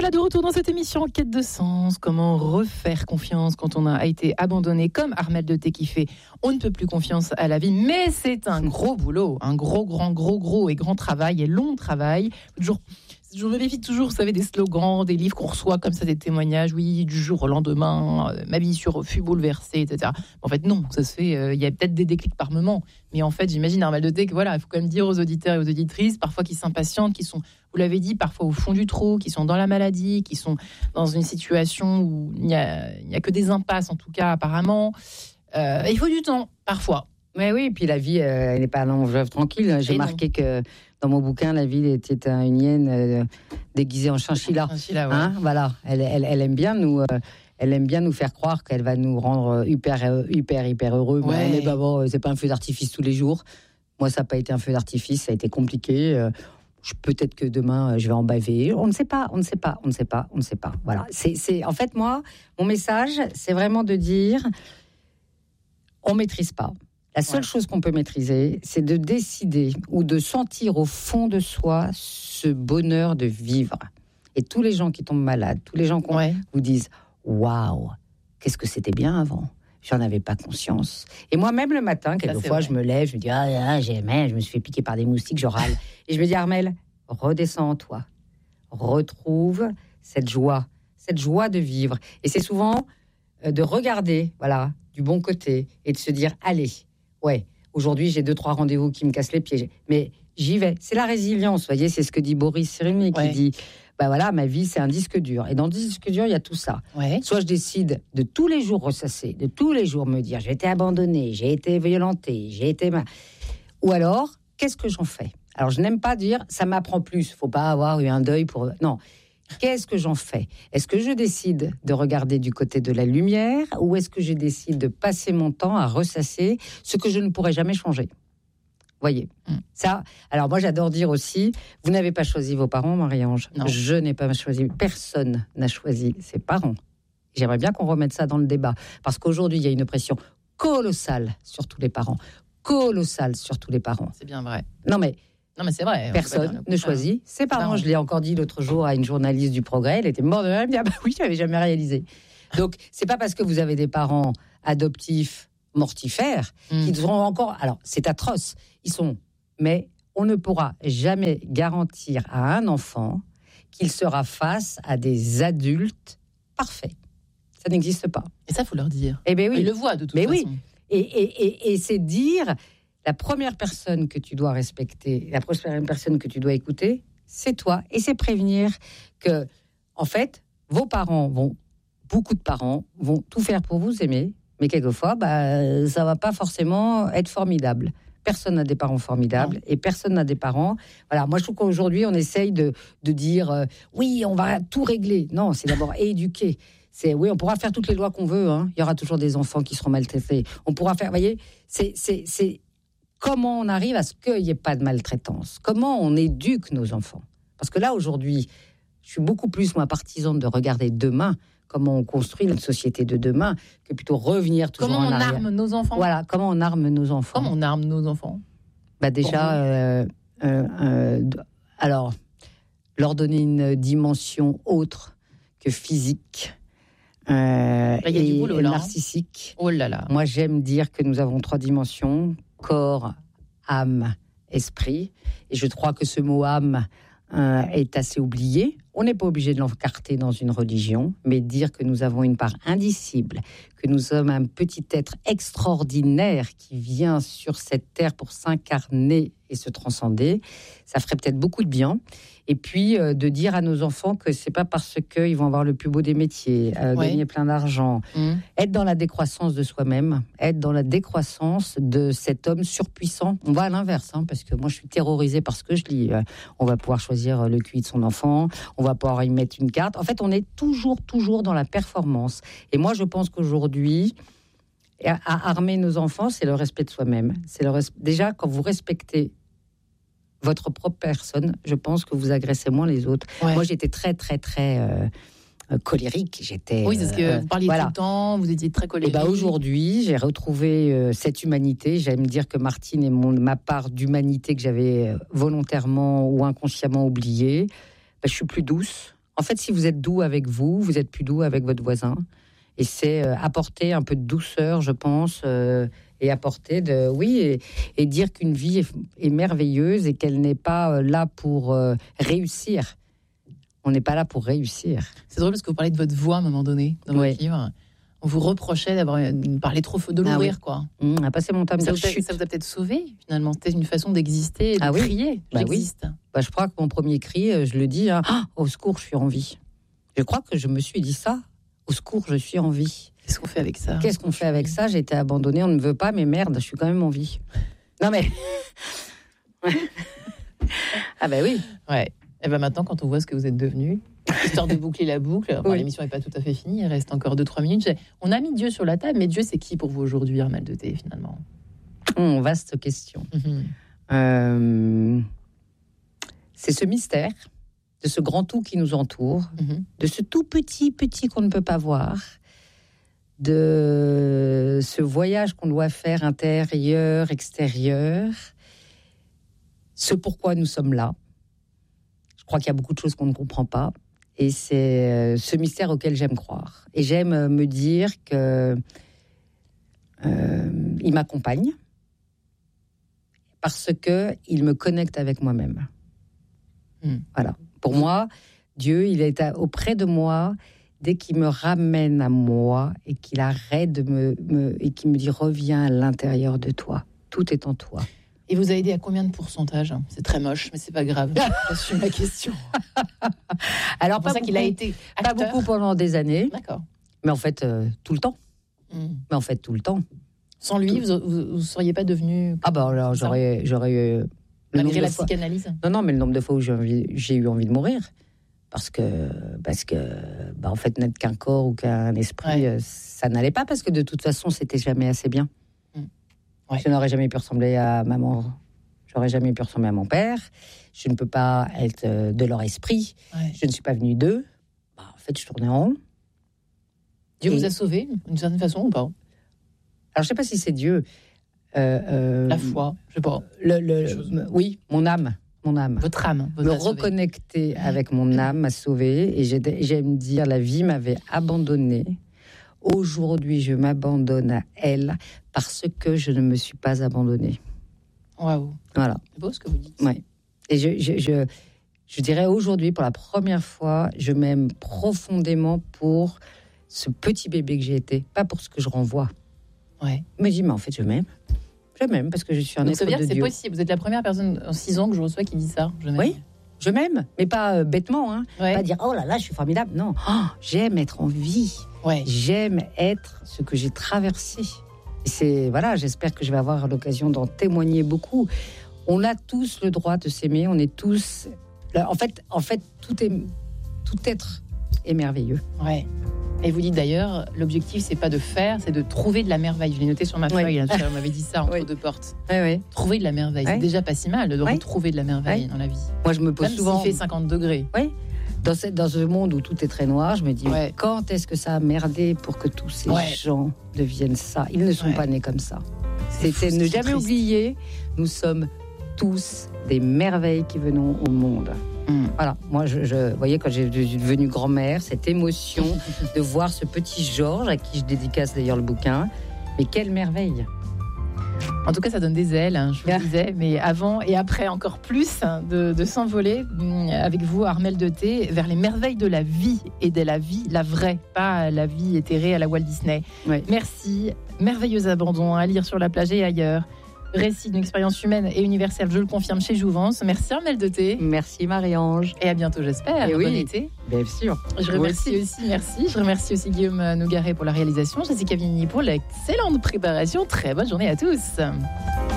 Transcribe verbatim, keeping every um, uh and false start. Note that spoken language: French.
Voilà, de retour dans cette émission en quête de sens. Comment refaire confiance quand on a été abandonné, comme Armelle de Thé qui fait on ne peut plus confiance à la vie, mais c'est un gros boulot, un gros, grand, gros, gros et grand travail et long travail. Toujours, je me méfie toujours, vous savez, des slogans, des livres qu'on reçoit comme ça, des témoignages, oui, du jour au lendemain, euh, ma vie sur fut bouleversée, et cetera. En fait, non, ça se fait, il euh, y a peut-être des déclics par moment, mais en fait, j'imagine, Armelle de Thé, que voilà, il faut quand même dire aux auditeurs et aux auditrices, parfois qui s'impatientent, qui sont, vous l'avez dit, parfois au fond du trou, qui sont dans la maladie, qui sont dans une situation où il n'y a, il n'y a que des impasses, en tout cas, apparemment. Euh, il faut du temps, parfois. Mais oui, et puis la vie, euh, elle n'est pas un long fleuve tranquille. J'ai et marqué non. que dans mon bouquin, la vie était une hyène euh, déguisée en chinchilla. chinchilla ouais. hein, voilà, elle, elle, elle aime bien nous, euh, elle aime bien nous faire croire qu'elle va nous rendre hyper, hyper, hyper heureux. Ouais. Mais, mais bah bon, c'est pas un feu d'artifice tous les jours. Moi, ça n'a pas été un feu d'artifice, ça a été compliqué. Euh, peut-être que demain, je vais en baver. On ne sait pas, on ne sait pas, on ne sait pas, on ne sait pas. Voilà. C'est, c'est, en fait, moi, mon message, c'est vraiment de dire, on maîtrise pas. La seule ouais. chose qu'on peut maîtriser, c'est de décider ou de sentir au fond de soi ce bonheur de vivre. Et tous les gens qui tombent malades, tous les gens qui ouais. vous disent « Waouh, qu'est-ce que c'était bien avant !» J'en avais pas conscience. Et moi-même, le matin, quelquefois, je me lève, je me dis « Ah, ah j'ai aimé, je me suis fait piquer par des moustiques, je râle. » Et je me dis « Armelle, redescends en toi. Retrouve cette joie, cette joie de vivre. » Et c'est souvent euh, de regarder, voilà, du bon côté et de se dire « Allez, ouais, aujourd'hui, j'ai deux, trois rendez-vous qui me cassent les pieds. Mais j'y vais. » C'est la résilience, vous voyez, c'est ce que dit Boris Cyrulnik, ouais. qui dit, bah voilà, ma vie, c'est un disque dur. Et dans le disque dur, il y a tout ça. Ouais. Soit je décide de tous les jours ressasser, de tous les jours me dire, j'ai été abandonnée, j'ai été violentée, j'ai été... Ou alors, qu'est-ce que j'en fais ? Alors, je n'aime pas dire, ça m'apprend plus. Il ne faut pas avoir eu un deuil pour... Non. Qu'est-ce que j'en fais ? Est-ce que je décide de regarder du côté de la lumière ou est-ce que je décide de passer mon temps à ressasser ce que je ne pourrai jamais changer ? Voyez, mmh. ça. Alors moi, j'adore dire aussi, vous n'avez pas choisi vos parents, Marie-Ange. Non. Je n'ai pas choisi. Personne n'a choisi ses parents. J'aimerais bien qu'on remette ça dans le débat parce qu'aujourd'hui, il y a une pression colossale sur tous les parents, colossale sur tous les parents. C'est bien vrai. Non mais. Non, mais c'est vrai. Personne ne choisit ses parents. Je l'ai encore dit l'autre jour à une journaliste du Progrès. Elle était morte de rire. Elle me dit, ah bah oui, je n'avais jamais réalisé. Donc, c'est pas parce que vous avez des parents adoptifs mortifères mmh. qu'ils seront encore... Alors, c'est atroce. Ils sont... Mais on ne pourra jamais garantir à un enfant qu'il sera face à des adultes parfaits. Ça n'existe pas. Et ça, il faut leur dire. Eh bien oui. Ils le voient de toute mais façon. Oui. Et, et, et, et c'est dire... La première personne que tu dois respecter, la première personne que tu dois écouter, c'est toi. Et c'est prévenir que, en fait, vos parents vont, beaucoup de parents vont tout faire pour vous aimer, mais quelquefois, bah, ça va pas forcément être formidable. Personne n'a des parents formidables non. et personne n'a des parents. Voilà, moi je trouve qu'aujourd'hui on essaye de, de dire euh, oui, on va tout régler. Non, c'est d'abord éduquer. C'est oui, on pourra faire toutes les lois qu'on veut. Hein. Il y aura toujours des enfants qui seront maltraités. On pourra faire, vous voyez, c'est c'est c'est comment on arrive à ce qu'il n'y ait pas de maltraitance ? Comment on éduque nos enfants ? Parce que là, aujourd'hui, je suis beaucoup plus, moi, partisane de regarder demain, comment on construit notre société de demain, que plutôt revenir toujours comment en arrière. Comment on arme nos enfants ? Voilà, comment on arme nos enfants. Comment on arme nos enfants ? Bah déjà, euh, euh, euh, alors, leur donner une dimension autre que physique. Euh, là, il y a et du boulot, là, narcissique. Hein. Oh là là. Moi, j'aime dire que nous avons trois dimensions. Corps, âme, esprit. Et je crois que ce mot âme euh, est assez oublié. On n'est pas obligé de l'encarter dans une religion, mais dire que nous avons une part indicible, que nous sommes un petit être extraordinaire qui vient sur cette terre pour s'incarner et se transcender, ça ferait peut-être beaucoup de bien. Et puis, euh, de dire à nos enfants que c'est pas parce qu'ils vont avoir le plus beau des métiers, euh, ouais. gagner plein d'argent, mmh. être dans la décroissance de soi-même, être dans la décroissance de cet homme surpuissant. On va à l'inverse, hein, parce que moi, je suis terrorisée par ce que je lis. Euh, on va pouvoir choisir le Q I de son enfant, on va pouvoir y mettre une carte. En fait, on est toujours, toujours dans la performance. Et moi, je pense qu'aujourd'hui, à, à armer nos enfants, c'est le respect de soi-même. C'est le res... Déjà, quand vous respectez votre propre personne, je pense que vous agressez moins les autres. Ouais. Moi, j'étais très, très, très euh, euh, colérique. J'étais, oui, c'est ce que euh, vous parliez voilà. tout le temps, vous étiez très colérique. Et ben aujourd'hui, j'ai retrouvé euh, cette humanité. J'aime dire que Martine est mon, ma part d'humanité que j'avais volontairement ou inconsciemment oubliée. Ben, je suis plus douce En fait, si vous êtes doux avec vous, vous êtes plus doux avec votre voisin. Et c'est euh, apporter un peu de douceur, je pense, euh, et apporter de... Oui, et, et dire qu'une vie est, est merveilleuse et qu'elle n'est pas euh, là pour euh, réussir. On n'est pas là pour réussir. C'est drôle parce que vous parlez de votre voix à un moment donné, dans oui. votre livre. On vous reprochait d'avoir parlé trop fort, de l'ouvrir, ah oui. quoi. Mmh, on a passé mon temps à me ça, dire vous a, ça vous a peut-être sauvé, finalement. C'était une façon d'exister, de ah oui. crier. Bah J'existe. Oui. Bah, je crois que mon premier cri, je le dis, hein, ah, au secours, je suis en vie. Je crois que je me suis dit ça. Au secours, je suis en vie. Qu'est-ce qu'on fait avec ça ? Qu'est-ce qu'on fait avec ça ? J'ai été abandonnée, on ne me veut pas, mais merde, je suis quand même en vie. Non mais... ah ben oui. Ouais. Et ben maintenant, quand on voit ce que vous êtes devenu... Histoire de boucler la boucle, enfin, oui. l'émission n'est pas tout à fait finie, il reste encore deux trois minutes. On a mis Dieu sur la table, mais Dieu, c'est qui pour vous aujourd'hui, Armelle de Thé, finalement ? Hum, Vaste question. Mm-hmm. Euh, c'est ce mystère, de ce grand tout qui nous entoure, mm-hmm. de ce tout petit, petit qu'on ne peut pas voir, de ce voyage qu'on doit faire intérieur, extérieur, ce pourquoi nous sommes là. Je crois qu'il y a beaucoup de choses qu'on ne comprend pas. Et c'est ce mystère auquel j'aime croire. Et j'aime me dire que euh, il m'accompagne parce que il me connecte avec moi-même. Mmh. Voilà. Pour moi, Dieu, il est auprès de moi dès qu'il me ramène à moi et qu'il arrête de me, me et qu'il me dit reviens à l'intérieur de toi. Tout est en toi. Et vous a aidé à combien de pourcentage ? C'est très moche, mais c'est pas grave. J'assume la question. Alors, c'est pour ça qu'il a été acteur. Pas beaucoup pendant des années. D'accord. Mais en fait, euh, tout le temps. Mm. Mais en fait, tout le temps. Sans lui, tout... vous ne seriez pas devenu... Ah bah alors, j'aurais... j'aurais euh, Malgré la psychanalyse fois... Non, non, mais le nombre de fois où j'ai, envie, j'ai eu envie de mourir. Parce que, parce que bah, en fait, n'être qu'un corps ou qu'un esprit, ouais. euh, ça n'allait pas. Parce que de toute façon, c'était jamais assez bien. Ouais. Je n'aurais jamais pu ressembler à maman, j'aurais jamais pu ressembler à mon père. Je ne peux pas être de leur esprit. Ouais. Je ne suis pas venue d'eux. Bah, en fait, je tournais en rond. Dieu Et... vous a sauvé d'une certaine façon ou pas ? Alors, je ne sais pas si c'est Dieu. Euh, euh, La foi, je sais pas. Le, le, le, oui, mon âme. Mon âme. Votre âme. Me reconnecter sauvé. Avec mon âme m'a sauvée. Et j'aime dire, la vie m'avait abandonnée. Aujourd'hui, je m'abandonne à elle parce que je ne me suis pas abandonnée. Waouh. Voilà. C'est beau ce que vous dites. Oui. Et je, je, je, je dirais aujourd'hui, pour la première fois, je m'aime profondément pour ce petit bébé que j'ai été, pas pour ce que je renvoie. Ouais. Mais je dis, mais en fait, je m'aime. Je m'aime parce que je suis un Donc, être de Dieu. Ça veut dire que c'est possible. Vous êtes la première personne en six ans que je reçois qui dit ça. Je oui. Je m'aime, mais pas euh, bêtement. Hein. Ouais. Pas dire, oh là là, je suis formidable. Non, oh, j'aime être en vie. Ouais. J'aime être ce que j'ai traversé. Et c'est, voilà, j'espère que je vais avoir l'occasion d'en témoigner beaucoup. On a tous le droit de s'aimer. On est tous... En fait, en fait tout, est, tout être est merveilleux. Ouais. Et vous dites d'ailleurs, l'objectif, c'est pas de faire, c'est de trouver de la merveille. Je l'ai noté sur ma feuille, ouais. Là, on m'avait dit ça entre oui. deux portes. Ouais, ouais. Trouver de la merveille, ouais. C'est déjà pas si mal de ouais. retrouver de la merveille ouais. dans la vie. Moi, je me pose Même souvent... s'il fait cinquante degrés. Oui. Dans, cette, dans ce monde où tout est très noir, je me dis, ouais. quand est-ce que ça a merdé pour que tous ces ouais. gens deviennent ça ? Ils ne sont ouais. pas nés comme ça. C'est C'était fou, ne jamais triste. Oublier, nous sommes tous des merveilles qui venons au monde. Mmh. Voilà, moi, je, je, vous voyez, quand j'ai devenu grand-mère, cette émotion de voir ce petit Georges, à qui je dédicace d'ailleurs le bouquin, mais quelle merveille! En tout cas, ça donne des ailes, hein, je vous le disais, mais avant et après encore plus, hein, de, de s'envoler avec vous, Armelle de Thé, vers les merveilles de la vie et de la vie, la vraie, pas la vie éthérée à la Walt Disney. Ouais. Merci, merveilleux abandon à lire sur la plage et ailleurs. Récit d'une expérience humaine et universelle, je le confirme, chez Jouvence. Merci Armelle de Thé. Merci Marie-Ange. Et à bientôt, j'espère. Et oui, bon été. Bien sûr. Je remercie aussi. aussi, merci. Je remercie aussi Guillaume Nougaret pour la réalisation, Jessica Vigny pour l'excellente préparation. Très bonne journée à tous.